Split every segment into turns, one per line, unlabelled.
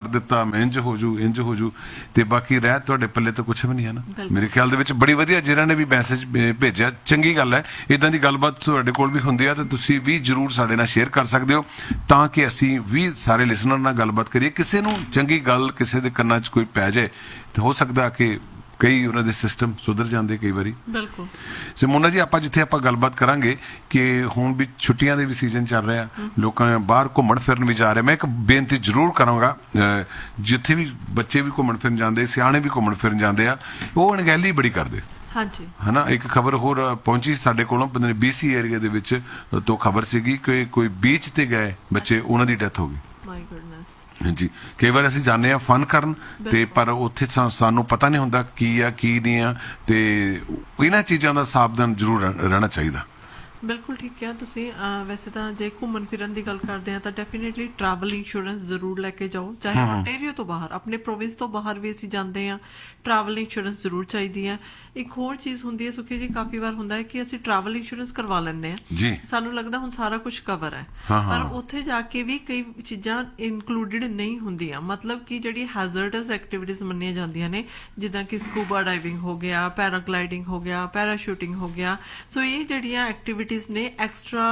ਦਿੱਤਾ, ਮੈਂ ਇੰਜ ਹੋ ਜੂ ਤੇ ਬਾਕੀ ਰਹਿ ਤੁਹਾਡੇ ਪੱਲੇ ਤਾਂ ਕੁਛ ਵੀ ਨਹੀਂ ਹੈ ਨਾ। ਮੇਰੇ ਖਿਆਲ ਦੇ ਵਿੱਚ ਬੜੀ ਵਧੀਆ ਜਿਹਨਾਂ ਨੇ ਵੀ ਮੈਸੇਜ ਭੇਜਿਆ, ਚੰਗੀ ਗੱਲ ਹੈ। ਇਦਾਂ ਦੀ ਗੱਲਬਾਤ ਤੁਹਾਡੇ ਕੋਲ ਵੀ ਹੁੰਦੀ ਆ ਤਾਂ ਤੁਸੀਂ ਵੀ ਜ਼ਰੂਰ ਸਾਡੇ ਨਾਲ ਸ਼ੇਅਰ ਕਰ ਸਕਦੇ ਹੋ, ਤਾਂ ਕਿ ਅਸੀਂ ਵੀ ਸਾਰੇ ਲਿਸਨਰ ਨਾਲ ਗੱਲਬਾਤ ਕਰੀਏ। ਕਿਸੇ ਨੂੰ ਚੰਗੀ ਗੱਲ ਕਿਸੇ ਦੇ ਕੰਨਾਂ 'ਚ ਕੋਈ ਪੈ ਜਾਏ ਤਾਂ ਹੋ ਸਕਦਾ ਕਿ ਕਈ ਉਹਨਾਂ ਦੇ ਸਿਸਟਮ ਸੁਧਰ ਜਾਂਦੇ ਕਈ ਵਾਰੀ। ਬਿਲਕੁਲ। ਸਿਮੋਨਾ ਜੀ, ਆਪਾਂ ਜਿੱਥੇ ਆਪਾਂ ਗੱਲਬਾਤ ਕਰਾਂਗੇ ਕਿ ਹੁਣ ਵੀ ਛੁੱਟੀਆਂ ਦੇ ਵੀ ਸੀਜ਼ਨ ਚੱਲ ਰਿਹਾ, ਲੋਕਾਂ ਬਾਹਰ ਘੁੰਮਣ ਫਿਰਨ ਵੀ ਜਾ ਰਹੇ। ਮੈਂ ਇੱਕ ਬੇਨਤੀ ਜ਼ਰੂਰ ਕਰਾਂਗਾ, ਜਿੱਥੇ ਵੀ ਬੱਚੇ ਵੀ ਘੁੰਮਣ ਫਿਰਨ ਜਾਂਦੇ, ਸਿਆਣੇ ਵੀ ਘੁੰਮਣ ਫਿਰਨ ਜਾਂਦੇ ਆ, ਉਹ ਅਣਗਹਿਲੀ ਬੜੀ ਕਰਦੇ। ਹਾਂਜੀ, ਹਨਾ। ਇੱਕ ਖਬਰ ਹੋਰ ਪਹੁੰਚੀ ਸਾਡੇ ਕੋਲੋਂ, ਪਤਾ ਨਹੀਂ BC ਏਰੀਆ ਦੇ ਵਿੱਚ ਤੋਂ ਖਬਰ ਸੀਗੀ ਕਿ ਕੋਈ ਬੀਚ ਤੇ ਗਏ ਬੱਚੇ, ਉਹਨਾਂ ਦੀ ਡੈਥ ਹੋ ਗਈ। ਮਾਈ ਗੁੱਡਨੈਸ। ਹਾਂਜੀ, ਕਈ ਵਾਰ ਅਸੀਂ ਜਾਂਦੇ ਹਾਂ ਫਨ ਕਰਨ ਤੇ ਪਰ ਉੱਥੇ ਸਾਨੂੰ ਪਤਾ ਨਹੀਂ ਹੁੰਦਾ ਕੀ ਆ ਕੀ ਨਹੀਂ ਆ, ਤੇ ਇਹਨਾਂ ਚੀਜ਼ਾਂ ਦਾ ਸਾਵਧਾਨ ਜ਼ਰੂਰ ਰਹਿਣਾ ਚਾਹੀਦਾ।
ਬਿਲਕੁਲ ਠੀਕ ਕਿਹਾ ਤੁਸੀਂ। ਵੈਸੇ ਤਾਂ ਜੇ ਘੁੰਮਣ ਫਿਰਨ ਦੀ ਗੱਲ ਕਰਦੇ ਹਾਂ ਤਾਂ ਡੈਫੀਨੇਟਲੀ ਟਰੈਵਲ ਇੰਸ਼ੋਰੈਂਸ ਜ਼ਰੂਰ ਲੈ ਕੇ ਜਾਓ, ਚਾਹੇ ontario ਤੋਂ ਬਾਹਰ, ਆਪਣੇ ਪ੍ਰੋਵਿੰਸ ਤੋਂ ਬਾਹਰ ਵੀ ਅਸੀਂ ਜਾਂਦੇ ਹਾਂ, ਟਰੈਵਲ ਇੰਸ਼ੋਰੈਂਸ ਜ਼ਰੂਰ ਚਾਹੀਦੀ ਹੈ। ਇੱਕ ਹੋਰ ਚੀਜ਼ ਹੁੰਦੀ ਹੈ ਸੁਖੀ ਜੀ, ਕਾਫੀ ਵਾਰ ਹੁੰਦਾ ਹੈ ਕਿ ਅਸੀਂ ਟਰੈਵਲ ਇੰਸ਼ੋਰੈਂਸ ਕਰਵਾ ਲੈਂਦੇ ਹਾਂ, ਸਾਨੂੰ ਲੱਗਦਾ ਹੁਣ ਸਾਰਾ ਕੁਝ ਕਵਰ ਹੈ, ਪਰ ਉੱਥੇ ਜਾ ਕੇ ਵੀ ਕਈ ਚੀਜ਼ਾਂ ਇਨਕਲੂਡਡ ਨਹੀਂ ਹੁੰਦੀਆਂ। ਮਤਲਬ ਕਿ ਜਿਹੜੀ ਹੈਜ਼ਰਡਸ ਐਕਟੀਵਿਟੀਜ਼ ਮੰਨੀਆਂ ਜਾਂਦੀਆਂ ਨੇ, ਜਿੱਦਾਂ ਕਿ ਸਕੂਬਾ ਡਾਈਵਿੰਗ ਹੋ ਗਿਆ, ਪੈਰਾਗਲਾਈਡਿੰਗ ਹੋ ਗਿਆ, ਪੈਰਾਸ਼ੂਟਿੰਗ ਹੋ ਗਿਆ, ਸੋ ਇਹ ਜਿਹੜੀਆਂ ਐਕਟੀਵਿਟੀਜ਼ ਨੇ ਐਕਸਟਰਾ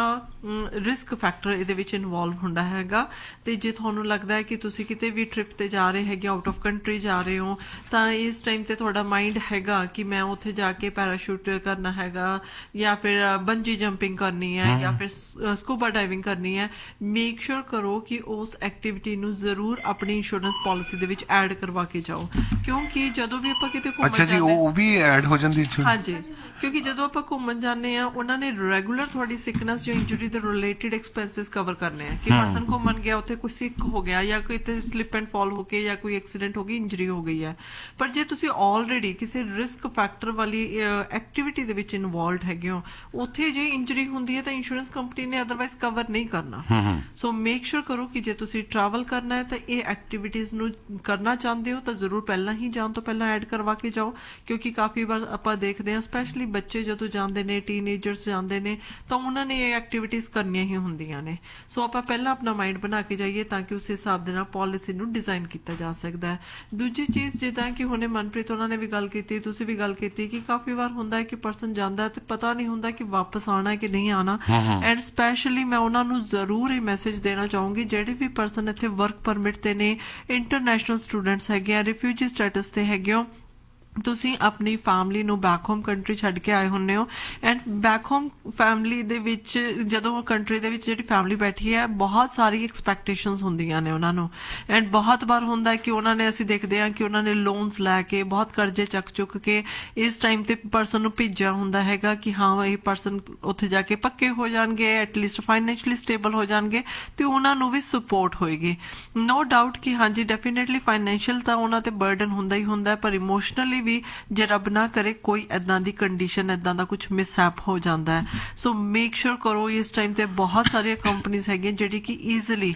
ਰਿਸਕ ਫੈਕਟਰ ਇਹਦੇ ਵਿੱਚ ਇਨਵੋਲਵ ਹੁੰਦਾ ਹੈਗਾ। ਤੇ ਜੇ ਤੁਹਾਨੂੰ ਲੱਗਦਾ ਹੈ ਕਿ ਤੁਸੀਂ ਕਿਤੇ ਵੀ ਟ੍ਰਿਪ ਤੇ ਜਾ ਰਹੇ ਹੈਗੇ, ਆਊਟ ਆਫ ਕੰਟਰੀ ਜਾ ਰਹੇ ਹੋ, ਤਾਂ ਇਸ ਟਾਈਮ ਤੇ ਤੁਹਾਡਾ ਮਾਈਂਡ ਹੈਗਾ ਕਿ ਮੈਂ ਉੱਥੇ ਜਾ ਕੇ ਪੈਰਾਸ਼ੂਟ ਕਰਨਾ ਹੈਗਾ, ਜਾਂ ਫਿਰ ਬੰਜੀ ਜੰਪਿੰਗ ਕਰਨੀ ਹੈ, ਜਾਂ ਫਿਰ ਸਕੂਬਾ ਡਾਈਵਿੰਗ ਕਰਨੀ ਹੈ, ਮੇਕ ਸ਼ੋਰ ਕਰੋ ਕਿ ਉਸ ਐਕਟੀਵਿਟੀ ਨੂੰ ਜ਼ਰੂਰ ਆਪਣੀ ਇੰਸ਼ੋਰੈਂਸ ਪਾਲਿਸੀ ਦੇ ਵਿੱਚ ਐਡ ਕਰਵਾ ਕੇ ਜਾਓ, ਕਿਉਂਕਿ ਜਦੋਂ ਵੀ ਆਪਾਂ ਕਿਤੇ ਘੁੰਮਣ ਜਾਂਦੇ,
ਉਹ ਵੀ ਐਡ ਹੋ ਜਾਂਦੀ।
ਹਾਂਜੀ, ਕਿਉਂਕਿ ਜਦੋਂ ਆਪਾਂ ਘੁੰਮਣ ਜਾਂਦੇ ਆ, ਉਹਨਾਂ ਨੇ ਰੈਗੂਲਰ ਤੁਹਾਡੀ ਸਿਕਨੈਸ ਜਾਂ ਇੰਜਰੀ ਦੇ ਰਿਲੇਟਡ ਐਕਸਪੈਂਸਿਸ ਕਵਰ ਕਰਨੇ ਆ ਕਿ ਪਰਸਨ ਘੁੰਮਣ ਗਿਆ, ਉੱਥੇ ਕੋਈ ਸਿੱਕ ਹੋ ਗਿਆ, ਜਾਂ ਕੋਈ ਸਲਿਪ ਐਂਡ ਫਾਲ ਹੋ ਕੇ, ਜਾਂ ਕੋਈ ਐਕਸੀਡੈਂਟ ਹੋ ਗਈ, ਇੰਜਰੀ ਹੋ ਗਈ ਹੈ। ਪਰ ਜੇ ਤੁਸੀਂ ਆਲਰੇਡੀ ਕਿਸੇ ਰਿਸਕ ਫੈਕਟਰ ਵਾਲੀ ਐਕਟੀਵਿਟੀ ਦੇ ਵਿੱਚ ਇਨਵੋਲਵਡ ਹੈਗੇ ਹੋ, ਉੱਥੇ ਜੇ ਇੰਜਰੀ ਹੁੰਦੀ ਹੈ ਤਾਂ ਇੰਸ਼ੋਰੈਂਸ ਕੰਪਨੀ ਨੇ ਅਦਰਵਾਈਜ਼ ਕਵਰ ਨਹੀਂ ਕਰਨਾ। ਸੋ ਮੇਕ ਸ਼ੋਰ ਕਰੋ ਕਿ ਜੇ ਤੁਸੀਂ ਟਰੈਵਲ ਕਰਨਾ ਹੈ ਤਾਂ ਇਹ ਐਕਟੀਵਿਟੀਜ਼ ਨੂੰ ਕਰਨਾ ਚਾਹੁੰਦੇ ਹੋ ਤਾਂ ਜ਼ਰੂਰ ਪਹਿਲਾਂ ਹੀ ਜਾਣ ਤੋਂ ਪਹਿਲਾਂ ਐਡ ਕਰਵਾ ਕੇ ਜਾਓ, ਕਿਉਂਕਿ ਕਾਫੀ ਵਾਰ ਆਪਾਂ ਦੇਖਦੇ ਹਾਂ ਸਪੈਸ਼ਲੀ ਬੱਚੇ ਜਦੋਂ ਜਾਂਦੇ ਨੇ, ਟੀਨੇਜਰਸ ਜਾਂਦੇ ਨੇ, ਤਾਂ ਉਹਨਾਂ ਨੇ ਇਹ ਐਕਟੀਵਿਟੀਜ਼ ਕਰਨੀਆਂ ਹੀ ਹੁੰਦੀਆਂ ਨੇ। ਸੋ ਆਪਾਂ ਪਹਿਲਾਂ ਆਪਣਾ ਮਾਈਂਡ ਬਣਾ ਕੇ ਜਾਈਏ ਤਾਂ ਕਿ ਉਸ ਹਿਸਾਬ ਦੇ ਨਾਲ ਪਾਲਿਸੀ ਨੂੰ ਡਿਜ਼ਾਈਨ ਕੀਤਾ ਜਾ ਸਕਦਾ ਹੈ। ਦੂਜੀ ਚੀਜ਼, ਜਿੱਦਾਂ ਕਿ ਹੁਣੇ ਮਨਪ੍ਰੀਤ ਉਹਨਾਂ ਨੇ ਵੀ ਗੱਲ ਕੀਤੀ, ਤੁਸੀਂ ਵੀ ਗੱਲ ਕੀਤੀ ਕਿ ਕਾਫੀ ਵਾਰ ਹੁੰਦਾ ਹੈ ਕਿ ਪਰਸਨ ਜਾਂਦਾ ਤੇ ਪਤਾ ਨਹੀਂ ਹੁੰਦਾ ਕਿ ਵਾਪਸ ਆਉਣਾ ਹੈ ਕਿ ਨਹੀਂ ਆਉਣਾ। ਐਂਡ ਸਪੈਸ਼ਲੀ ਮੈਂ ਉਹਨਾਂ ਨੂੰ ਜ਼ਰੂਰ ਇਹ ਮੈਸੇਜ ਦੇਣਾ ਚਾਹੂੰਗੀ, ਜਿਹੜੇ ਵੀ ਪਰਸਨ ਇੱਥੇ ਵਰਕ ਪਰਮਿਟ ਤੇ ਨੇ, ਇੰਟਰਨੈਸ਼ਨਲ ਸਟੂਡੈਂਟਸ ਹੈਗੇ ਆ, ਰਿਫਿਊਜੀ ਸਟੇਟਸ ਤੇ ਹੈਗੇ ਹੋ, ਤੁਸੀਂ ਆਪਣੀ ਫੈਮਿਲੀ ਨੂੰ ਬੈਕ ਹੋਮ ਕੰਟਰੀ ਛੱਡ ਕੇ ਆਏ ਹੁੰਦੇ ਹੋ, ਐਂਡ ਬੈਕ ਹੋਮ ਫੈਮਿਲੀ ਦੇ ਵਿੱਚ ਜਦੋਂ ਕੰਟਰੀ ਦੇ ਵਿੱਚ ਜਿਹੜੀ ਫੈਮਿਲੀ ਬੈਠੀ ਹੈ, ਬਹੁਤ ਸਾਰੀ ਐਕਸਪੈਕਟੇਸ਼ਨਸ ਹੁੰਦੀਆਂ ਨੇ ਉਹਨਾਂ ਨੂੰ। ਐਂਡ ਬਹੁਤ ਵਾਰ ਹੁੰਦਾ ਕਿ ਉਹਨਾਂ ਨੇ, ਅਸੀਂ ਦੇਖਦੇ ਹਾਂ ਕਿ ਉਹਨਾਂ ਨੇ ਲੋਨਸ ਲੈ ਕੇ, ਬਹੁਤ ਕਰਜ਼ੇ ਚੱਕ ਚੁੱਕ ਕੇ ਇਸ ਟਾਈਮ ਤੇ ਪਰਸਨ ਨੂੰ ਭੇਜਿਆ ਹੁੰਦਾ ਹੈਗਾ ਕਿ ਹਾਂ ਇਹ ਪਰਸਨ ਉੱਥੇ ਜਾ ਕੇ ਪੱਕੇ ਹੋ ਜਾਣਗੇ, ਐਟਲੀਸਟ ਫਾਈਨੈਂਸ਼ਲੀ ਸਟੇਬਲ ਹੋ ਜਾਣਗੇ ਤੇ ਉਹਨਾਂ ਨੂੰ ਵੀ ਸਪੋਰਟ ਹੋਏਗੀ। ਨੋ ਡਾਊਟ ਕਿ ਹਾਂਜੀ ਡੈਫੀਨੇਟਲੀ ਫਾਈਨੈਂਸ਼ੀਅਲ ਤਾਂ ਉਹਨਾਂ ਤੇ ਬਰਡਨ ਹੁੰਦਾ ਹੀ ਹੁੰਦਾ, ਪਰ ਇਮੋਸ਼ਨਲੀ ਵੀ ਜੇ ਰੱਬ ਨਾ ਕਰੇ ਕੋਈ ਏਦਾਂ ਦੀ ਕੰਡੀਸ਼ਨ, ਏਦਾਂ ਦਾ ਕੁਝ ਮਿਸਹੈਪ ਹੋ ਜਾਂਦਾ ਹੈ। ਸੋ ਮੇਕ ਸ਼ੋਰ ਕਰੋ, ਇਸ ਟਾਈਮ ਤੇ ਬਹੁਤ ਸਾਰੀਆਂ ਕੰਪਨੀਆਂ ਹੈਗੀਆਂ ਜਿਹੜੀ ਕਿ ਈਜ਼ੀਲੀ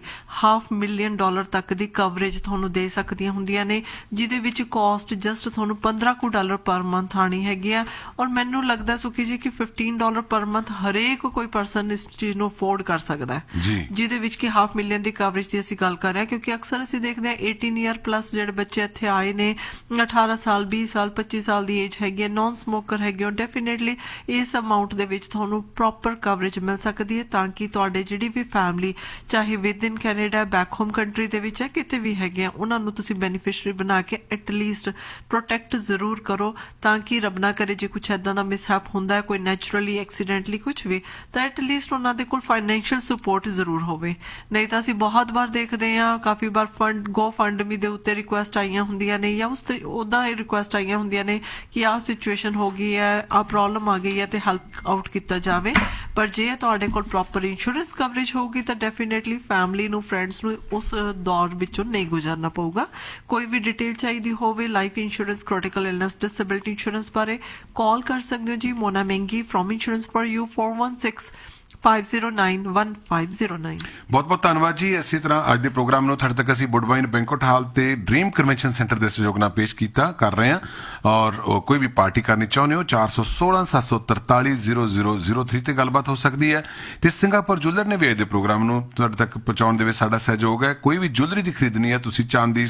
$500,000 ਤੱਕ ਦੀ ਕਵਰੇਜ ਤੁਹਾਨੂੰ ਦੇ ਸਕਦੀਆਂ ਹੁੰਦੀਆਂ ਨੇ, ਜਿਹਦੇ ਵਿੱਚ ਕਾਸਟ ਜਸਟ ਤੁਹਾਨੂੰ $15 ਪਰ ਮੰਥ ਆਣੀ ਹੈਗੀ ਆ। ਔਰ ਮੈਨੂੰ ਲੱਗਦਾ ਸੁਖੀ ਜੀ ਕਿ $15 ਪਰ ਮੰਥ ਹਰੇਕ ਕੋਈ ਪਰਸਨ ਇਸ ਚੀਜ਼ ਨੂੰ ਅਫੋਰਡ ਕਰ ਸਕਦਾ ਹੈ, ਜਿਹਦੇ ਵਿੱਚ ਕਿ $500,000 ਦੀ ਕਵਰੇਜ ਦੀ ਅਸੀਂ ਗੱਲ ਕਰ ਰਹੇ ਹਾਂ। ਕਿਉਂਕਿ ਅਕਸਰ ਅਸੀਂ ਦੇਖਦੇ ਹਾਂ 18 ਈਅਰ ਪਲੱਸ ਜਿਹੜੇ ਬੱਚੇ ਇੱਥੇ ਆਏ ਨੇ, 18 ਸਾਲ 20 ਸਾਲ 25 ਸਾਲ ਦੀ ਏਜ ਹੈਗੀ ਹੈ, ਨੌਨ ਸਮੋਕਰ ਹੈਗੇ ਹੋ, ਡੈਫੀਨੇਟਲੀ ਇਸ ਅਮਾਊਂਟ ਦੇ ਵਿੱਚ ਤੁਹਾਨੂੰ ਪ੍ਰੋਪਰ ਕਵਰੇਜ ਮਿਲ ਸਕਦੀ ਹੈ, ਤਾਂ ਕਿ ਤੁਹਾਡੇ ਜਿਹੜੀ ਵੀ ਫੈਮਿਲੀ ਚਾਹੇ with in Canada, back home country ਦੇ ਵਿੱਚ ਹੈ, ਕਿਤੇ ਵੀ ਹੈਗੇ ਆ, ਉਹਨਾਂ ਨੂੰ ਤੁਸੀਂ ਬੈਨੀਫਿਸ਼ਰੀ ਬਣਾ ਕੇ ਐਟਲੀਸਟ ਪ੍ਰੋਟੈਕਟ ਜ਼ਰੂਰ ਕਰੋ, ਤਾਂ ਕਿ ਰੱਬ ਨਾ ਕਰੇ ਜੇ ਕੁਛ ਏਦਾਂ ਦਾ ਮਿਸਹੈਪ ਹੁੰਦਾ ਹੈ, ਕੋਈ ਨੈਚੁਰਲੀ ਐਕਸੀਡੈਂਟਲੀ ਕੁਛ ਵੀ, ਤਾਂ ਐਟਲੀਸਟ ਉਹਨਾਂ ਦੇ ਕੋਲ ਫਾਈਨੈਂਸ਼ੀਅਲ ਸਪੋਰਟ ਜ਼ਰੂਰ ਹੋਵੇ। ਨਹੀਂ ਤਾਂ ਅਸੀਂ ਬਹੁਤ ਵਾਰ ਦੇਖਦੇ ਹਾਂ ਕਾਫੀ ਵਾਰ ਗੋ ਫੰਡ ਮੀ ਦੇ ਉੱਤੇ ਰਿਕੁਐਸਟ ਆਈਆਂ ਹੁੰਦੀਆਂ ਨੇ, ਜਾਂ ਉਸ ਉਹਦਾ ਇਹ ਰਿਕੁਐਸਟ ਆਈਆਂ ਹੁੰਦੀਆਂ ਨੇ ਕਿ ਆਹ ਸਿਚੁਏਸ਼ਨ ਹੋ ਗਈ ਹੈ, ਆਹ ਪ੍ਰੋਬਲਮ ਆ ਗਈ ਹੈ ਤੇ ਹੈਲਪ ਆਊਟ ਕੀਤਾ ਜਾਵੇ। ਪਰ ਜੇ ਤੁਹਾਡੇ ਕੋਲ ਪ੍ਰੋਪਰ ਇੰਸ਼ੋਰੈਂਸ ਕਵਰੇਜ ਹੋਊਗੀ ਤਾਂ ਡੈਫੀਨੇਟਲੀ ਫੈਮਿਲੀ ਨੂੰ, ਫਰੈਂਡਸ ਨੂੰ ਉਸ ਦੌਰ ਵਿੱਚੋਂ ਨਹੀਂ ਗੁਜ਼ਰਨਾ ਪਊਗਾ। ਕੋਈ ਵੀ ਡਿਟੇਲ ਚਾਹੀਦੀ ਹੋਵੇ life insurance, critical illness, disability insurance ਬਾਰੇ, ਕਾਲ ਕਰ ਸਕਦੇ ਹੋ ਜੀ ਮੋਨਾ ਮਹਿੰਗੀ ਫਰੋਮ ਇੰਸ਼ੋਰੈਂਸ ਫॉर ਯੂ 4165091509।
ਬਹੁਤ ਬਹੁਤ ਧੰਨਵਾਦ ਜੀ। ਇਸੇ ਤਰ੍ਹਾਂ ਅੱਜ ਦੇ ਪ੍ਰੋਗਰਾਮ ਨੂੰ ਤੁਹਾਡੇ ਤੱਕ ਅਸੀਂ ਵੁੱਡਬਾਈਨ ਬੈਂਕੁਏਟ ਹਾਲ ਤੇ ਡ੍ਰੀਮ ਕਨਵੈਨਸ਼ਨ ਸੈਂਟਰ ਦੇ ਸਹਿਯੋਗ ਨਾਲ ਪੇਸ਼ ਕਰ ਰਹੇ ਹਾਂ। ਔਰ ਕੋਈ ਵੀ ਪਾਰਟੀ ਕਰਨੀ ਚਾਹੁੰਦੇ ਹੋ 4167430003 ਤੇ ਗੱਲਬਾਤ ਹੋ ਸਕਦੀ ਹੈ। ਤੇ ਸਿੰਗਾਪੁਰ ਜੁਐਲਰ ਨੇ ਵੀ ਅੱਜ ਦੇ ਪ੍ਰੋਗਰਾਮ ਨੂੰ ਤੁਹਾਡੇ ਤੱਕ ਪਹੁੰਚਾਉਣ ਦੇ ਵਿੱਚ ਸਾਡਾ ਸਹਿਯੋਗ ਹੈ। ਕੋਈ ਵੀ ਜੁਐਲਰੀ ਦੀ ਖਰੀਦਣੀ ਹੈ, ਤੁਸੀਂ ਚਾਂਦੀ,